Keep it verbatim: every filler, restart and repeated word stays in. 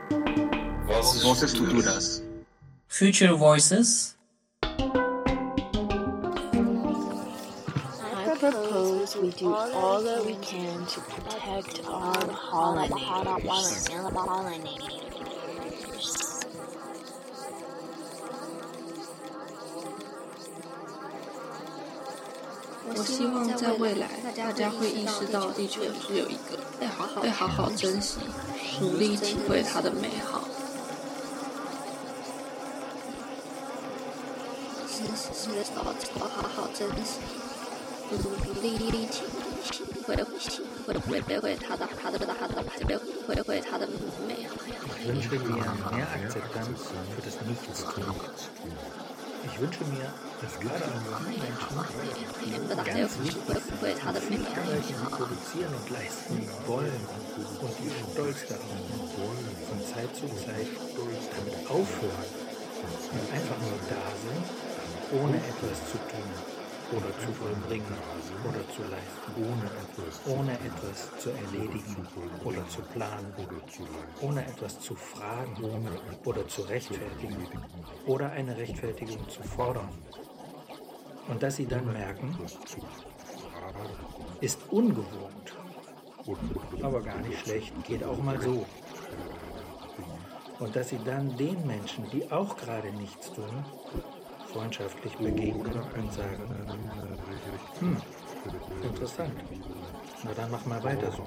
Vozes Futuras. Future Voices. I propose we do all that we can to protect our pollinators. 我希望在未来，大家会意识到地球只有一个，会好好珍惜，努力体会它的美好。好好珍惜，努力体会体会会会它的它的它的会会它的美好。 Ich wünsche mir mehr Akzeptanz für das Nichtstun. Ich wünsche mir, dass gerade an jungen Menschen, die ganz wichtig sind, viel Arbeiten produzieren und leisten wollen und die stolz darauf sind, von Zeit zu Zeit damit aufhören und einfach nur da sind, ohne etwas zu tun oder zu vollbringen oder zu leisten, ohne etwas, ohne etwas zu erledigen oder zu planen, ohne etwas zu fragen oder zu rechtfertigen oder eine Rechtfertigung zu fordern. Und dass sie dann merken, ist ungewohnt, aber gar nicht schlecht, geht auch mal so. Und dass sie dann den Menschen, die auch gerade nichts tun, freundschaftlich begegnen und sagen, hm, interessant, na dann mach mal weiter so.